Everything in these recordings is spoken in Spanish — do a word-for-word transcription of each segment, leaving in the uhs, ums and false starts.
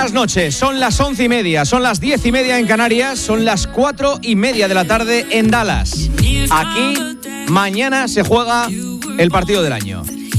Buenas noches, son las once y media, son las diez y media en Canarias, son las cuatro y media de la tarde en Dallas. Aquí, mañana se juega el partido del año.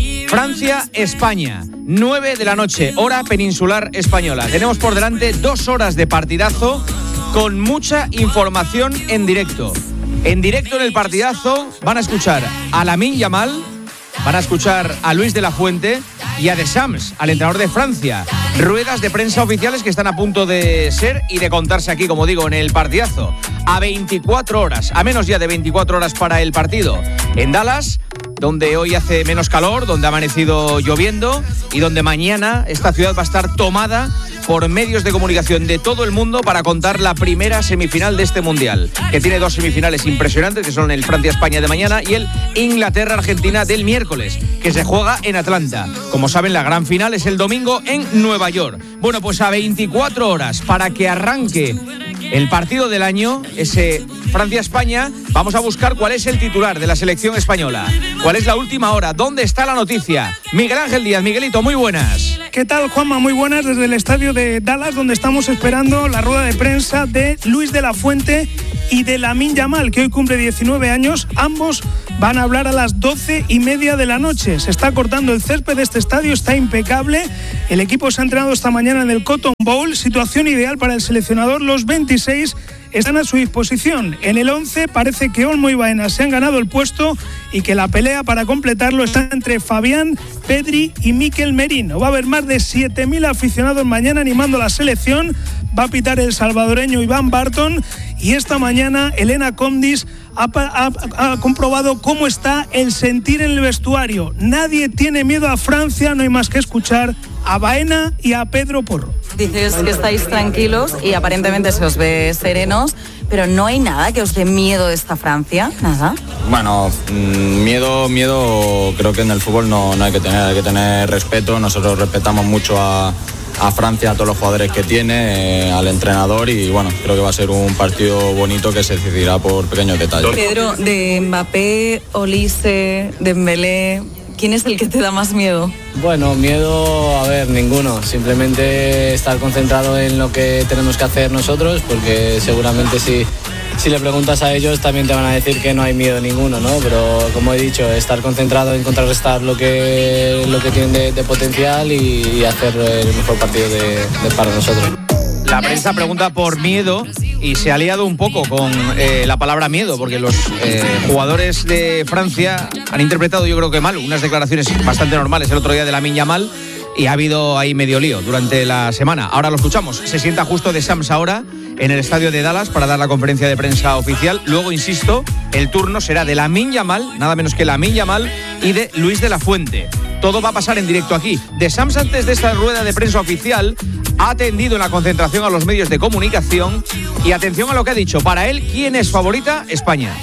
Francia-España, nueve de la noche, hora peninsular española. Tenemos por delante dos horas de partidazo con mucha información en directo. En directo en el partidazo van a escuchar a Lamine Yamal, van a escuchar a Luis de la Fuente y a Deschamps, al entrenador de Francia. Ruedas de prensa oficiales que están a punto de ser y de contarse aquí, como digo, en el partidazo. A veinticuatro horas, a menos ya de veinticuatro horas para el partido. En Dallas, donde hoy hace menos calor, donde ha amanecido lloviendo y donde mañana esta ciudad va a estar tomada por medios de comunicación de todo el mundo para contar la primera semifinal de este Mundial, que tiene dos semifinales impresionantes, que son el Francia-España de mañana y el Inglaterra-Argentina del miércoles, que se juega en Atlanta. Como saben, la gran final es el domingo en Nueva York. Bueno, pues a veinticuatro horas para que arranque el partido del año, ese Francia-España, vamos a buscar cuál es el titular de la selección española. ¿Cuál es la última hora? ¿Dónde está la noticia? Miguel Ángel Díaz. Miguelito, muy buenas. ¿Qué tal, Juanma? Muy buenas desde el estadio de Dallas, donde estamos esperando la rueda de prensa de Luis de la Fuente y de Lamine Yamal, que hoy cumple diecinueve años. Ambos van a hablar a las doce y media de la noche. Se está cortando el césped de este estadio, está impecable. El equipo se ha entrenado esta mañana en el Cotton Bowl, situación ideal para el seleccionador. Los veintiséis están a su disposición. En el once parece que Olmo y Baena se han ganado el puesto y que la pelea para completarlo está entre Fabián, Pedri y Mikel Merino. Va a haber más de siete mil aficionados mañana animando a la selección. Va a pitar el salvadoreño Iván Barton y esta mañana Elena Condis ha, ha, ha comprobado cómo está el sentir en el vestuario. Nadie tiene miedo a Francia, no hay más que escuchar a Baena y a Pedro Porro. Dices que estáis tranquilos y aparentemente se os ve serenos, pero no hay nada que os dé miedo de esta Francia, nada. Bueno, miedo, miedo creo que en el fútbol no, no hay que tener, hay que tener respeto. Nosotros respetamos mucho a, a Francia, a todos los jugadores que tiene, eh, al entrenador y bueno, creo que va a ser un partido bonito que se decidirá por pequeños detalles. Pedro, de Mbappé, Olise, Dembélé, ¿quién es el que te da más miedo? Bueno, miedo, a ver, ninguno. Simplemente estar concentrado en lo que tenemos que hacer nosotros, porque seguramente si, si le preguntas a ellos también te van a decir que no hay miedo ninguno, ¿no? Pero como he dicho, estar concentrado en contrarrestar lo que, lo que tienen de, de potencial y, y hacer el mejor partido de, de para nosotros. La prensa pregunta por miedo y se ha liado un poco con eh, la palabra miedo, porque los eh, jugadores de Francia han interpretado, yo creo que mal, unas declaraciones bastante normales el otro día de Lamine Yamal y ha habido ahí medio lío durante la semana. Ahora lo escuchamos. Se sienta justo Deschamps ahora en el estadio de Dallas para dar la conferencia de prensa oficial. Luego, insisto, el turno será de Lamine Yamal, nada menos que Lamine Yamal, y de Luis de la Fuente. Todo va a pasar en directo aquí. Deschamps, antes de esta rueda de prensa oficial, ha atendido en la concentración a los medios de comunicación y atención a lo que ha dicho. Para él, ¿quién es favorita? España.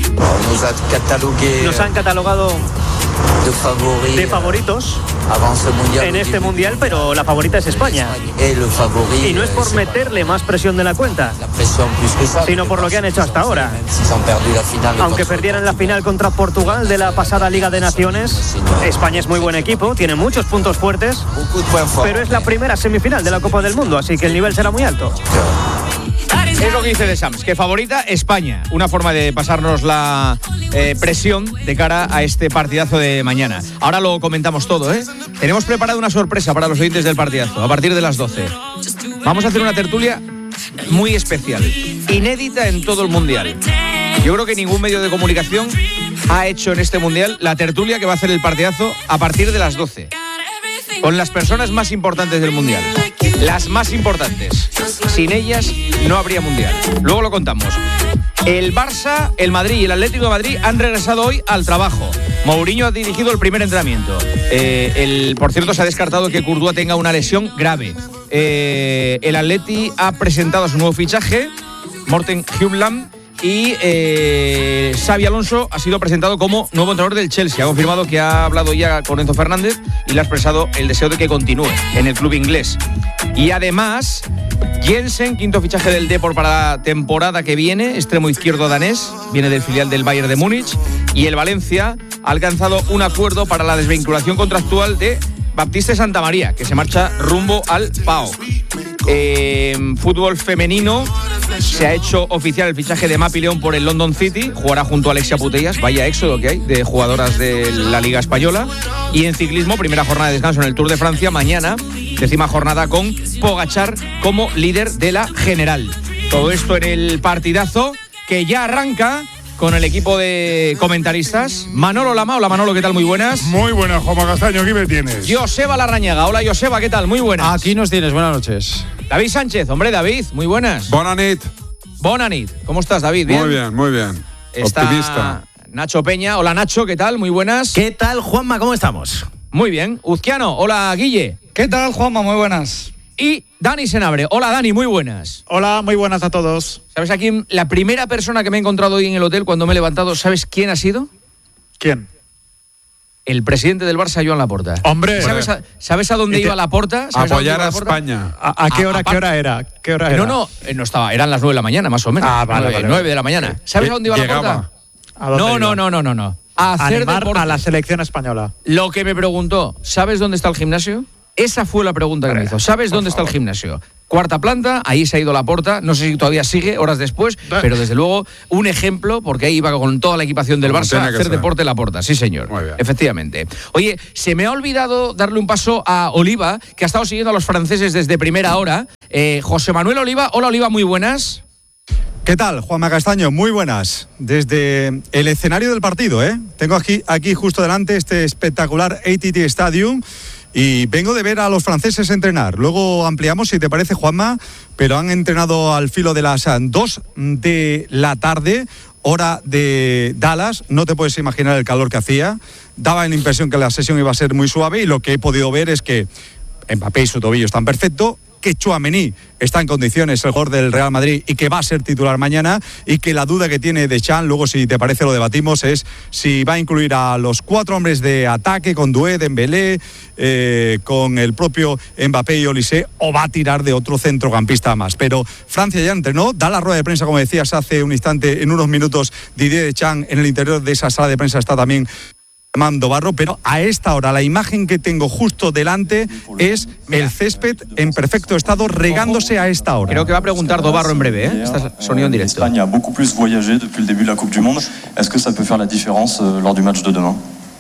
Nos han catalogado de favoritos en este mundial, pero la favorita es España. Y no es por meterle más presión de la cuenta, sino por lo que han hecho hasta ahora. Aunque perdieran la final contra Portugal de la pasada Liga de Naciones, España es muy buen equipo, tiene muchos puntos fuertes, pero es la primera semifinal de la Copa del Mundo, así que el nivel será muy alto. Es lo que dice Deschamps, que favorita España. Una forma de pasarnos la eh, presión de cara a este partidazo de mañana. Ahora lo comentamos todo, ¿eh? Tenemos preparada una sorpresa para los oyentes del partidazo, a partir de las doce. Vamos a hacer una tertulia muy especial, inédita en todo el Mundial. Yo creo que ningún medio de comunicación ha hecho en este Mundial la tertulia que va a hacer el partidazo a partir de las doce. Con las personas más importantes del Mundial. Las más importantes. Sin ellas no habría Mundial. Luego lo contamos. El Barça, el Madrid y el Atlético de Madrid han regresado hoy al trabajo. Mourinho ha dirigido el primer entrenamiento. Eh, el, por cierto, se ha descartado que Courtois tenga una lesión grave. Eh, el Atleti ha presentado su nuevo fichaje, Morten Hjulmand, y eh, Xabi Alonso ha sido presentado como nuevo entrenador del Chelsea. Ha confirmado que ha hablado ya con Enzo Fernández y le ha expresado el deseo de que continúe en el club inglés. Y además, Jensen, quinto fichaje del Depor para la temporada que viene, extremo izquierdo danés, viene del filial del Bayern de Múnich. Y el Valencia ha alcanzado un acuerdo para la desvinculación contractual de Baptiste Santamaría, que se marcha rumbo al P A O. Eh, fútbol femenino, se ha hecho oficial el fichaje de Mapi León por el London City, jugará junto a Alexia Putellas, vaya éxodo que hay de jugadoras de la Liga Española. Y en ciclismo, primera jornada de descanso en el Tour de Francia, mañana, décima jornada con Pogačar como líder de la general. Todo esto en el partidazo que ya arranca con el equipo de comentaristas. Manolo Lama. Hola Manolo, ¿qué tal? Muy buenas. Muy buenas, Juanma Castaño, aquí me tienes. Joseba Larrañaga. Hola Joseba, ¿qué tal? Muy buenas. Aquí nos tienes, buenas noches. David Sánchez, hombre David, muy buenas. Bona nit. Bona nit. ¿Cómo estás, David? ¿Bien? Muy bien, muy bien. Está optimista. Nacho Peña. Hola Nacho, ¿qué tal? Muy buenas. ¿Qué tal, Juanma? ¿Cómo estamos? Muy bien. Uzquiano. Hola Guille. ¿Qué tal, Juanma? Muy buenas. Y Dani Senabre. Hola Dani, muy buenas. Hola, muy buenas a todos. ¿Sabes a quién? La primera persona que me he encontrado hoy en el hotel cuando me he levantado, ¿sabes quién ha sido? ¿Quién? El presidente del Barça, Joan Laporta. Hombre. ¿Sabes a, ¿sabes a dónde te, iba Laporta? Apoyar a, a España. ¿A, a qué hora, a, qué hora era? ¿Qué hora era? No, no, no estaba, eran las nueve de la mañana, más o menos. Ah, vale, nueve, vale. nueve de la mañana. ¿Sabes a dónde iba Llegaba. Laporta? ¿A dónde no, iba? no, no, no, no, no. A hacer Animar deporte. a la selección española. Lo que me preguntó, ¿sabes dónde está el gimnasio? Esa fue la pregunta que me hizo. ¿Sabes dónde está el gimnasio? Cuarta planta, ahí se ha ido Laporta, no sé si todavía sigue horas después, pero desde luego un ejemplo, porque ahí iba con toda la equipación del Barça a hacer deporte Laporta, sí señor, efectivamente. Oye, se me ha olvidado darle un paso a Oliva, que ha estado siguiendo a los franceses desde primera hora. Eh, José Manuel Oliva, hola Oliva, muy buenas. ¿Qué tal, Juanma Castaño? Muy buenas. Desde el escenario del partido, ¿eh? Tengo aquí, aquí justo delante este espectacular A T T Stadium. Y vengo de ver a los franceses entrenar. Luego ampliamos, si te parece, Juanma, pero han entrenado al filo de las dos de la tarde, hora de Dallas. No te puedes imaginar el calor que hacía. Daba la impresión que la sesión iba a ser muy suave y lo que he podido ver es que Mbappé y su tobillo están perfectos, que Tchouaméni está en condiciones, el jugador del Real Madrid, y que va a ser titular mañana, y que la duda que tiene Deschamps, luego si te parece lo debatimos, es si va a incluir a los cuatro hombres de ataque con Doué, Dembélé, eh, con el propio Mbappé y Olise, o va a tirar de otro centrocampista más. Pero Francia ya entrenó, da la rueda de prensa, como decías hace un instante, en unos minutos, Didier Deschamps en el interior de esa sala de prensa está también Armando Barro, pero a esta hora la imagen que tengo justo delante es el césped en perfecto estado regándose a esta hora. Creo que va a preguntar Dobarro en breve, ¿eh? Está sonido en directo. España a beaucoup plus voyagé depuis le début de la Coupe du Monde. Est-ce que ça peut faire la différence lors du match de demain?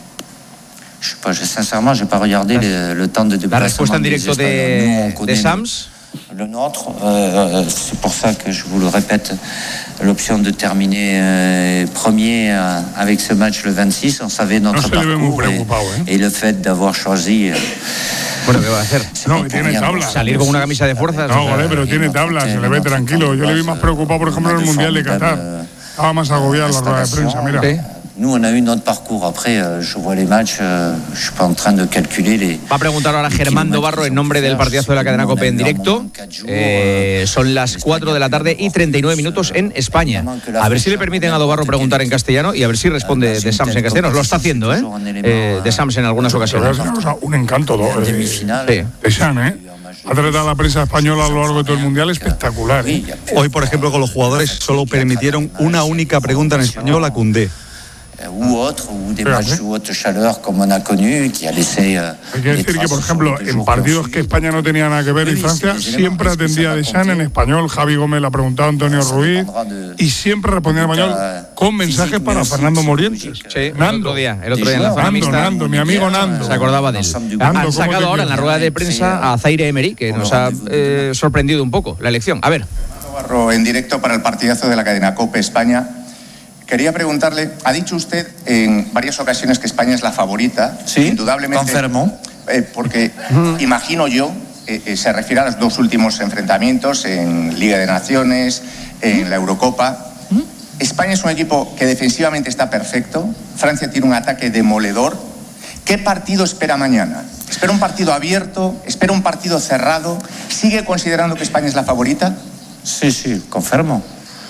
Je sais pas, sincèrement, j'ai pas regardé le, le temps de déplacement. La respuesta en directo de, de Sams. Le nôtre, euh, c'est pour ça que je vous le répète, l'option de terminer euh, premier euh, avec ce match le vingt-six, on savait notre no parcours et, eh? et le fait d'avoir choisi. Euh, Bueno, ¿qué va a hacer? No, que tiene tabla. Salir con una camisa de fuerzas. No, vale, pero tiene tabla, se le ve tranquilo. Yo le vi más preocupado, por ejemplo, en el Mundial de Qatar. Estaba más agobiado la rueda de prensa, mira. ¿Sí? Nous, on a eu notre parcours. Après, euh, je vois les matchs, euh, je suis pas en train de calculer les. Va a preguntar ahora Germán Dobarro en nombre del partidazo de la cadena COPE en directo. Eh, son las cuatro de la tarde y treinta y nueve minutos en España. A ver si le permiten a Dobarro preguntar en castellano y a ver si responde de Sams en castellano. Lo está haciendo, ¿eh? eh de Sams en algunas ocasiones. Un encanto, ¿no? Eh, sí. De Sam, ¿eh? Ha tratado a la prensa española a lo largo de todo el Mundial espectacular. ¿eh? Hoy, por ejemplo, con los jugadores solo permitieron una única pregunta en español a Koundé. U otro, u de match u haute chaleur como on a connu, que ha laissé. Hay que decir que, por ejemplo, en partidos que España no tenía nada que ver y Francia, siempre atendía a Deschamps en español. Javi Gómez le ha preguntado a Antonio Ruiz y siempre respondía en español con mensajes para Fernando Morientes. Sí, Nando. El otro día, el otro día en la zona mixta. Nando, Nando, mi amigo Nando. Se acordaba de él. Nando, Han sacado ahora en la rueda de prensa a Zaire Emery, que nos ha eh, sorprendido un poco la elección. A ver. En directo para el partidazo de la cadena COPE España. Quería preguntarle, ha dicho usted en varias ocasiones que España es la favorita, sí, indudablemente. Confirmo. Eh, porque mm. imagino yo, eh, eh, se refiere a los dos últimos enfrentamientos en Liga de Naciones, en mm. la Eurocopa. Mm. España es un equipo que defensivamente está perfecto, Francia tiene un ataque demoledor. ¿Qué partido espera mañana? ¿Espera un partido abierto? ¿Espera un partido cerrado? ¿Sigue considerando que España es la favorita? Sí, sí, confirmo.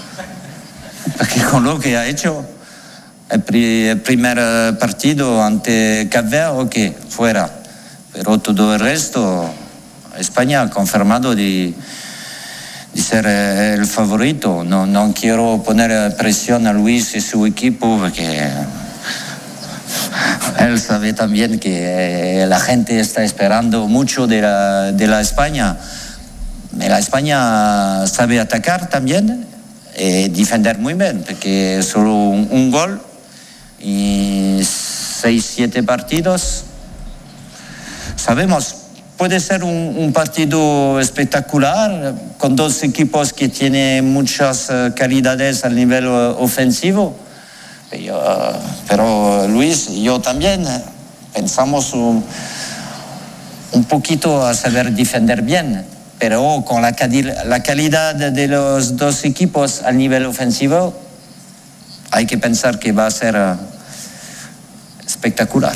Porque con lo que ha hecho el, pri el primer partido ante Cape Verde, ok, fuera. Pero todo el resto, España ha confirmado de, de ser el favorito. No, no quiero poner presión a Luis y su equipo porque él sabe también que la gente está esperando mucho de la, de la España. la España sabe atacar también y defender muy bien, porque solo un, un gol y seis, siete partidos, sabemos, puede ser un, un partido espectacular con dos equipos que tienen muchas uh, calidades al nivel uh, ofensivo, pero, uh, pero Luis y yo también uh, pensamos un, un poquito a saber defender bien, pero con la, la calidad de los dos equipos al nivel ofensivo hay que pensar que va a ser uh, espectacular.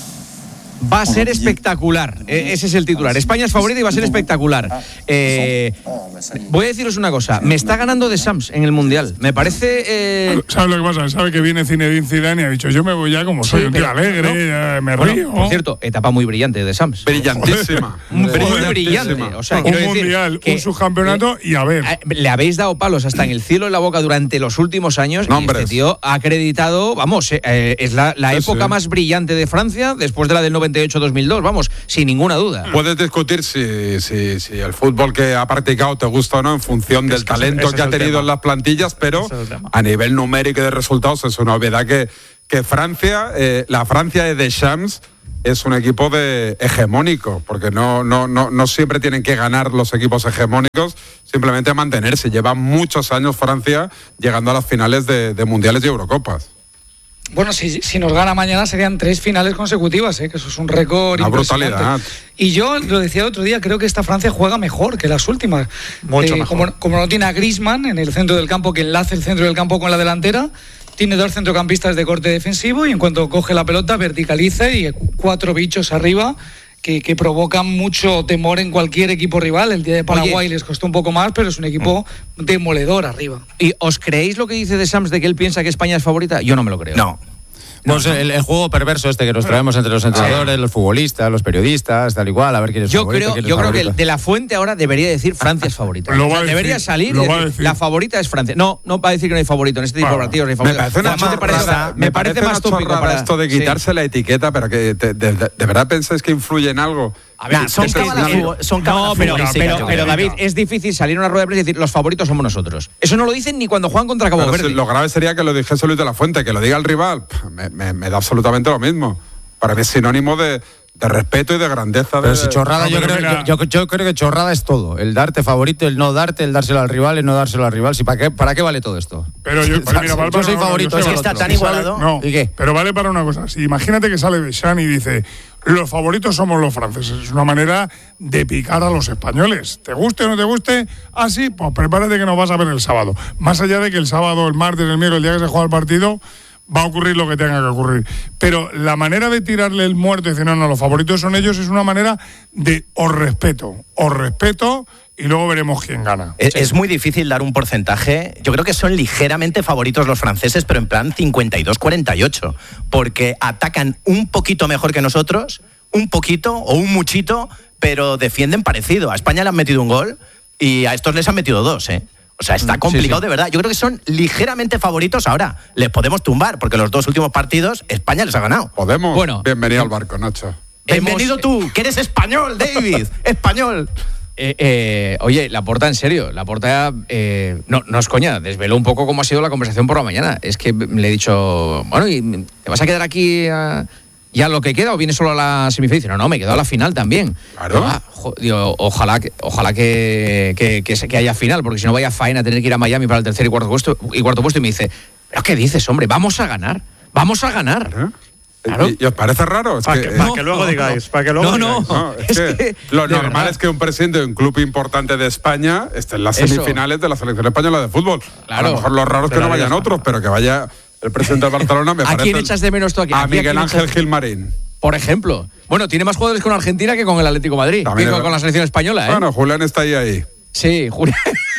Va a ser espectacular, eh, ese es el titular. España es favorita y va a ser espectacular. Eh, voy a deciros una cosa, me está ganando de Sams en el Mundial. Me parece... Eh... ¿Sabes lo que pasa? Sabe que viene Zinedine Zidane y ha dicho, yo me voy ya como soy sí, un tío alegre, ¿no? ya me bueno, río. Por cierto, etapa muy brillante de Sams. Brillantísima. muy Joder, brillante. O sea, un Mundial, un subcampeonato y a ver. Le habéis dado palos hasta en el cielo en la boca durante los últimos años no, y este tío ha acreditado, vamos, eh, es la, la sí, época sí. más brillante de Francia después de la del noventa y ocho dos mil dos, vamos, sin ninguna duda. Puedes discutir si, si, si el fútbol que ha practicado te gusta o no en función del es que talento ese, ese que ha tenido tema. en las plantillas, pero a nivel numérico y de resultados es una obviedad que, que Francia, eh, la Francia de Deschamps es un equipo de hegemónico, porque no, no, no, no siempre tienen que ganar los equipos hegemónicos, simplemente mantenerse. Lleva muchos años Francia llegando a las finales de, de mundiales y Eurocopas. Bueno, si, si nos gana mañana serían tres finales consecutivas, ¿eh? Que eso es un récord Una brutalidad. Y yo lo decía el otro día, creo que esta Francia juega mejor que las últimas. Mucho eh, mejor. Como, como no tiene a Griezmann en el centro del campo que enlace el centro del campo con la delantera, tiene dos centrocampistas de corte defensivo y en cuanto coge la pelota verticaliza y cuatro bichos arriba que, que provocan mucho temor en cualquier equipo rival. El día de Paraguay Oye, les costó un poco más, pero es un equipo demoledor arriba. ¿Y os creéis lo que dice de Sams de que él piensa que España es favorita? Yo no me lo creo. No. Pues no, no. El, el juego perverso este que nos traemos entre los entrenadores, los futbolistas, los periodistas, tal igual, a ver quién es yo favorito. Creo, yo creo que el de la Fuente ahora debería decir Francia es favorita. Lo o sea, va a debería decir, salir lo y va a decir, decir. la favorita es Francia. No, no va a decir que no hay favorito en este tipo de partidos. No hay favorito. Me parece una me parece, chorrada, me parece más tópico para esto de quitarse sí. la etiqueta, pero que de, de, de, de verdad pensáis que influye en algo. A ver, nah, son cábalas son No, pero, pero, pero, pero David, es difícil salir a una rueda de prensa y decir los favoritos somos nosotros. Eso no lo dicen ni cuando juegan contra Cabo pero Verde. Si, lo grave sería que lo dijese Luis de la Fuente, que lo diga el rival. Me, me, me da absolutamente lo mismo. Para mí es sinónimo de, de respeto y de grandeza. Pero de, si chorrada, no, yo, pero creo, mira, yo, yo, yo creo que chorrada es todo. El darte favorito, el no darte, el dárselo al rival, el no dárselo al rival. Si, ¿para, qué, ¿Para qué vale todo esto? Pero yo, pero mira, vale yo soy no, favorito. Yo es que está tan igualado. No, ¿Y qué? pero vale para una cosa. Si imagínate que sale Deschamps y dice los favoritos somos los franceses. Es una manera de picar a los españoles. Te guste o no te guste, así, pues prepárate que nos vas a ver el sábado. Más allá de que el sábado, el martes, el miércoles, el día que se juega el partido, va a ocurrir lo que tenga que ocurrir. Pero la manera de tirarle el muerto y decir, no, no, los favoritos son ellos, es una manera de os respeto, os respeto y luego veremos quién gana. Es, es muy difícil dar un porcentaje. Yo creo que son ligeramente favoritos los franceses, pero en plan cincuenta y dos cuarenta y ocho, porque atacan un poquito mejor que nosotros, un poquito o un muchito, pero defienden parecido. A España le han metido un gol y a estos les han metido dos, ¿eh? O sea, está complicado sí, sí. de verdad. Yo creo que son ligeramente favoritos ahora. Les podemos tumbar, porque los dos últimos partidos España les ha ganado. ¿Podemos? Bueno. Bienvenido al barco, Nacho. Bienvenido tú, que eres español, David. Español. Eh, eh, oye, Laporta, en serio, Laporta, eh, no, no es coña, desveló un poco cómo ha sido la conversación por la mañana. Es que le he dicho, bueno, ¿y te vas a quedar aquí a, ya lo que queda o vienes solo a la semifinal? Dice, no, no, me quedo a la final también. Claro. Ah, jo, digo, ojalá, ojalá que, que, que, que haya final, porque si no vaya faena a tener que ir a Miami para el tercer y cuarto puesto. Y cuarto puesto y me dice, ¿pero qué dices, hombre? Vamos a ganar, vamos a ganar. ¿Eh? Claro. ¿Y, ¿Y os parece raro? Es para que, que, para no, que luego no, digáis, para que luego no, digáis. No, no, es, es que, que lo normal verdad. es que un presidente de un club importante de España esté en las Eso. semifinales de la selección española de fútbol. Claro. A lo mejor lo raro es que no vayan otros, pero que vaya el presidente de Barcelona. Me ¿A parece quién echas de menos tú aquí? A Miguel Ángel echas... Gilmarín. Por ejemplo. Bueno, tiene más jugadores con Argentina que con el Atlético de Madrid, También que con, con la selección española, ¿eh? Bueno, Julián está ahí ahí. Sí, Julián.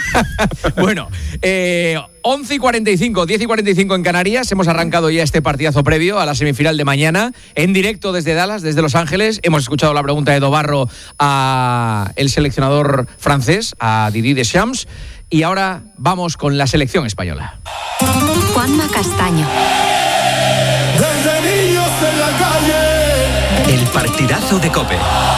Bueno, eh, once y cuarenta y cinco, diez y cuarenta y cinco en Canarias. Hemos arrancado ya este partidazo previo a la semifinal de mañana, en directo desde Dallas, desde Los Ángeles. Hemos escuchado la pregunta de Dobarro a el seleccionador francés, a Didier Deschamps. Y ahora vamos con la selección española. Juanma Castaño. Desde niños en la calle. El partidazo de COPE.